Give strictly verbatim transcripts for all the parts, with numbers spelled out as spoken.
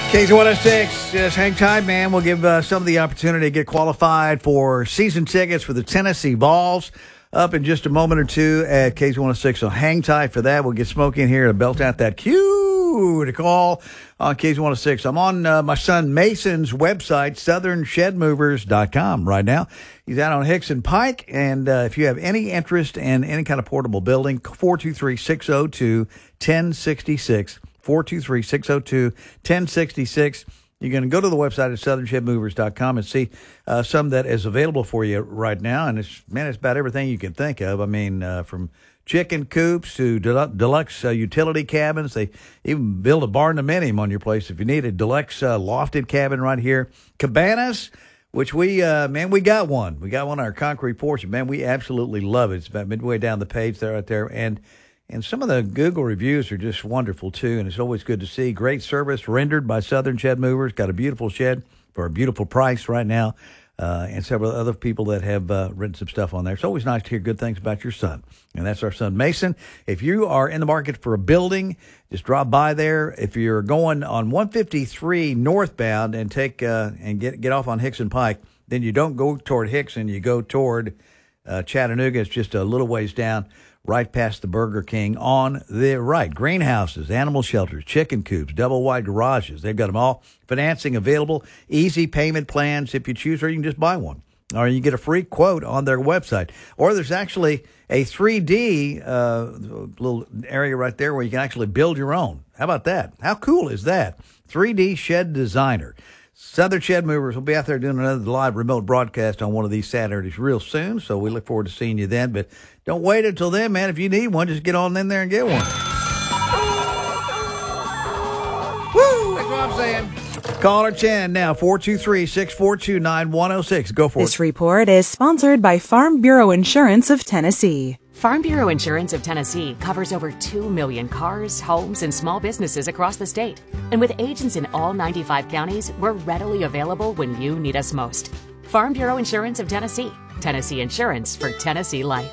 K Z one oh six, just hang tight, man. We'll give uh, some of the opportunity to get qualified for season tickets for the Tennessee Vols up in just a moment or two at K Z one oh six. So hang tight for that. We'll get Smokey in here to belt out that cue to call on K Z one oh six. I'm on uh, my son Mason's website, southern shed movers dot com right now. He's out on Hickson Pike, and uh, if you have any interest in any kind of portable building, four two three, six oh two, one oh six six. four two three, six oh two, one oh six six. You're going to go to the website at southern shed movers dot com and see uh, some that is available for you right now. And it's, man, it's about everything you can think of. I mean, uh, from chicken coops to del- deluxe uh, utility cabins. They even build a barn dominium on your place if you need a deluxe uh, lofted cabin right here. Cabanas, which we, uh, man, we got one. We got one on our concrete porch. Man, we absolutely love it. It's about midway down the page there, right there. And And some of the Google reviews are just wonderful, too, and it's always good to see. Great service rendered by Southern Shed Movers. Got a beautiful shed for a beautiful price right now, uh, and several other people that have uh, written some stuff on there. It's always nice to hear good things about your son, and that's our son Mason. If you are in the market for a building, just drop by there. If you're going on one fifty-three northbound and take uh, and get get off on Hickson Pike, then you don't go toward Hickson. You go toward uh, Chattanooga. It's just a little ways down, right past the Burger King on the right. Greenhouses, animal shelters, chicken coops, double wide garages. They've got them all. Financing available, easy payment plans if you choose, or you can just buy one. Or you get a free quote on their website. Or there's actually a three D uh, little area right there where you can actually build your own. How about that? How cool is that? three D Shed Designer. Southern Shed Movers will be out there doing another live remote broadcast on one of these Saturdays real soon, so we look forward to seeing you then. But don't wait until then, man. If you need one, just get on in there and get one. Woo! That's what I'm saying. Caller Chan now, four two three, six four two, nine one oh six. Go for it. This report is sponsored by Farm Bureau Insurance of Tennessee. Farm Bureau Insurance of Tennessee covers over two million cars, homes, and small businesses across the state. And with agents in all ninety-five counties, we're readily available when you need us most. Farm Bureau Insurance of Tennessee. Tennessee Insurance for Tennessee Life.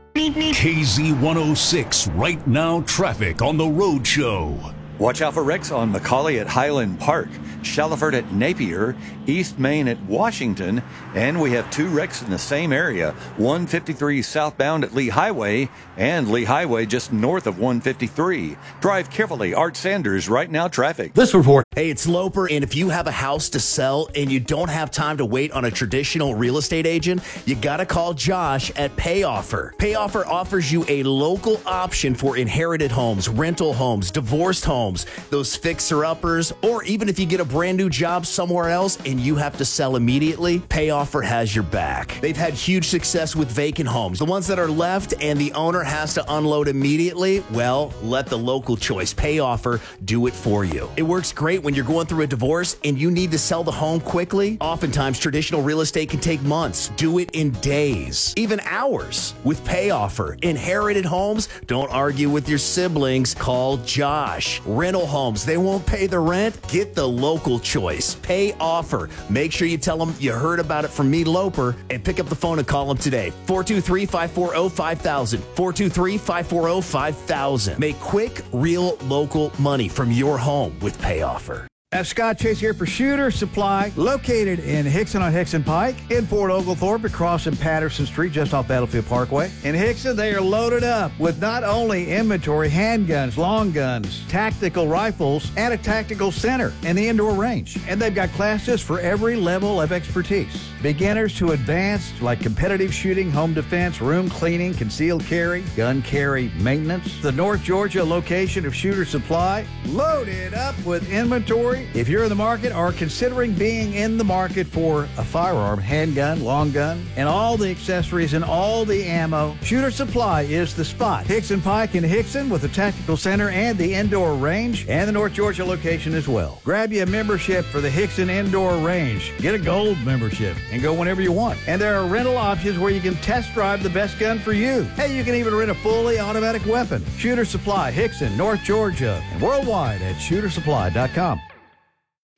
K Z one oh six, Right Now Traffic on the Road Show. Watch out for wrecks on McCauley at Highland Park, Shallowford at Napier, East Main at Washington, and we have two wrecks in the same area, one fifty-three southbound at Lee Highway and Lee Highway just north of one fifty-three. Drive carefully. Art Sanders, Right Now Traffic. This report. Hey, it's Loper, and if you have a house to sell and you don't have time to wait on a traditional real estate agent, you got to call Josh at PayOffer. PayOffer offers you a local option for inherited homes, rental homes, divorced homes, those fixer-uppers, or even if you get a brand new job somewhere else and you have to sell immediately, PayOffer has your back. They've had huge success with vacant homes. The ones that are left and the owner has to unload immediately, well, let the local choice, PayOffer, do it for you. It works great when you're going through a divorce and you need to sell the home quickly. Oftentimes, traditional real estate can take months. Do it in days, even hours. With PayOffer, inherited homes, don't argue with your siblings. Call Josh. Rental homes, they won't pay the rent? Get the local choice. PayOffer. Make sure you tell them you heard about it from me, Loper, and pick up the phone and call them today. four two three, five four zero, five thousand. four two three, five four zero, five thousand. Make quick, real, local money from your home with PayOffer. Uh, Scott Chase here for Shooter Supply, located in Hickson on Hickson Pike, in Fort Oglethorpe, across in Patterson Street, just off Battlefield Parkway. In Hickson, they are loaded up with not only inventory, handguns, long guns, tactical rifles, and a tactical center and the indoor range. And they've got classes for every level of expertise. Beginners to advanced, like competitive shooting, home defense, room cleaning, concealed carry, gun carry maintenance. The North Georgia location of Shooter Supply, loaded up with inventory. If you're in the market or considering being in the market for a firearm, handgun, long gun, and all the accessories and all the ammo, Shooter Supply is the spot. Hickson Pike in Hickson with the tactical center and the indoor range, and the North Georgia location as well. Grab you a membership for the Hickson Indoor Range. Get a gold membership and go whenever you want. And there are rental options where you can test drive the best gun for you. Hey, you can even rent a fully automatic weapon. Shooter Supply, Hickson, North Georgia, and worldwide at shooter supply dot com.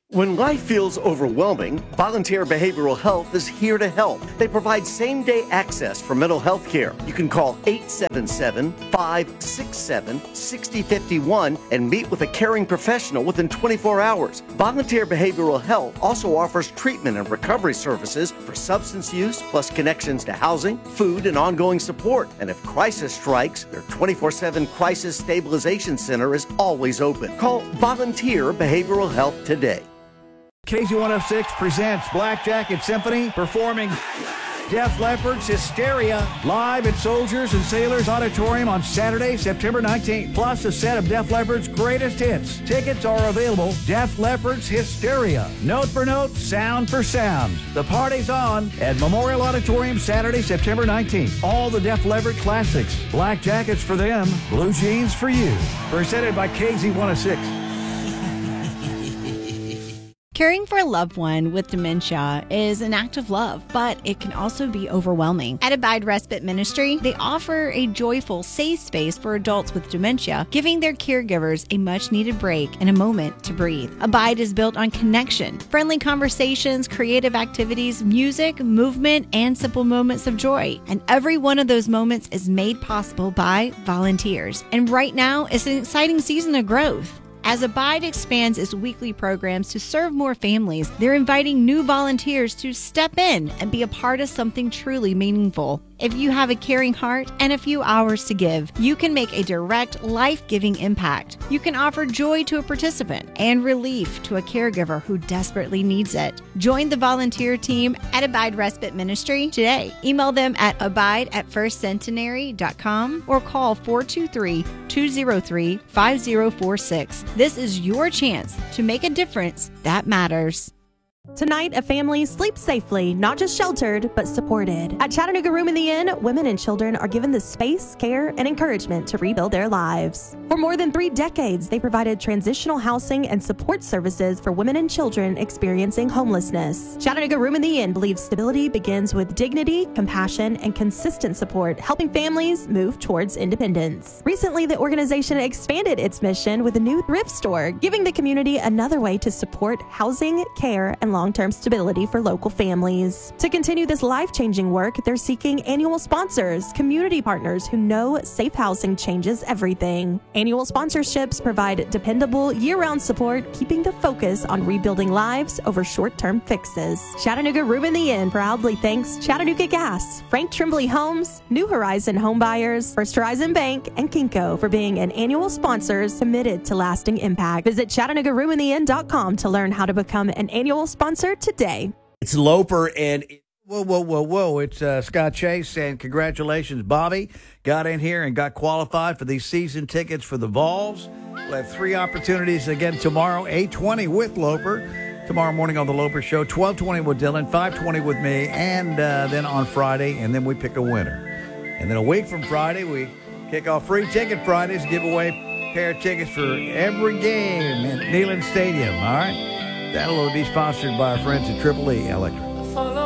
When life feels overwhelming, Volunteer Behavioral Health is here to help. They provide same-day access for mental health care. You can call eight seven seven, five six seven, six zero five one and meet with a caring professional within twenty-four hours. Volunteer Behavioral Health also offers treatment and recovery services for substance use, plus connections to housing, food, and ongoing support. And if crisis strikes, their twenty-four seven Crisis Stabilization Center is always open. Call Volunteer Behavioral Health today. K Z one oh six presents Black Jacket Symphony performing Def Leppard's Hysteria live at Soldiers and Sailors Auditorium on Saturday, September nineteenth. Plus a set of Def Leppard's greatest hits. Tickets are available. Def Leppard's Hysteria. Note for note, sound for sound. The party's on at Memorial Auditorium Saturday, September nineteenth. All the Def Leppard classics. Black jackets for them, blue jeans for you. Presented by K Z one oh six. Caring for a loved one with dementia is an act of love, but it can also be overwhelming. At Abide Respite Ministry, they offer a joyful, safe space for adults with dementia, giving their caregivers a much-needed break and a moment to breathe. Abide is built on connection, friendly conversations, creative activities, music, movement, and simple moments of joy. And every one of those moments is made possible by volunteers. And right now is an exciting season of growth. As Abide expands its weekly programs to serve more families, they're inviting new volunteers to step in and be a part of something truly meaningful. If you have a caring heart and a few hours to give, you can make a direct, life-giving impact. You can offer joy to a participant and relief to a caregiver who desperately needs it. Join the volunteer team at Abide Respite Ministry today. Email them at abide at first centenary dot com or call four two three, two zero three, five zero four six. This is your chance to make a difference that matters. Tonight, a family sleeps safely, not just sheltered, but supported. At Chattanooga Room in the Inn, women and children are given the space, care, and encouragement to rebuild their lives. For more than three decades, they provided transitional housing and support services for women and children experiencing homelessness. Chattanooga Room in the Inn believes stability begins with dignity, compassion, and consistent support, helping families move towards independence. Recently, the organization expanded its mission with a new thrift store, giving the community another way to support housing, care, and long-term stability for local families. To continue this life-changing work, they're seeking annual sponsors, community partners who know safe housing changes everything. Annual sponsorships provide dependable, year-round support, keeping the focus on rebuilding lives over short-term fixes. Chattanooga Room in the Inn proudly thanks Chattanooga Gas, Frank Tremblay Homes, New Horizon Home Buyers, First Horizon Bank, and Kinko for being an annual sponsors committed to lasting impact. Visit Chattanooga Room in the Inn dot com to learn how to become an annual sponsor today. It's Loper and Whoa, whoa, whoa, whoa. It's uh, Scott Chase, and congratulations, Bobby. Got in here and got qualified for these season tickets for the Vols. We'll have three opportunities again tomorrow, eight twenty with Loper. Tomorrow morning on The Loper Show, twelve twenty with Dylan, five twenty with me, and uh, then on Friday, and then we pick a winner. And then a week from Friday, we kick off Free Ticket Fridays, give away a pair of tickets for every game at Neyland Stadium, all right? That'll be sponsored by our friends at Triple E Electric.